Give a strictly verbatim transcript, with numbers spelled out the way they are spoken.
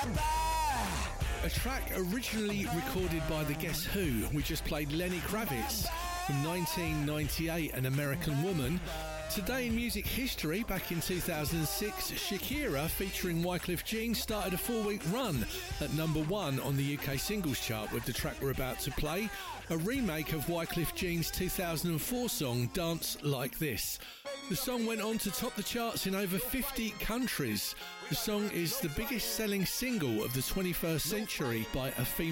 A track originally recorded by the Guess Who. We just played Lenny Kravitz from nineteen ninety-eight, An American Woman. Today in music history, back in two thousand six, Shakira featuring Wyclef Jean started a four-week run at number one on the U K singles chart with the track we're about to play, a remake of Wyclef Jean's two thousand four song Dance Like This. The song went on to top the charts in over fifty countries. The song is the biggest selling single of the twenty-first century by a female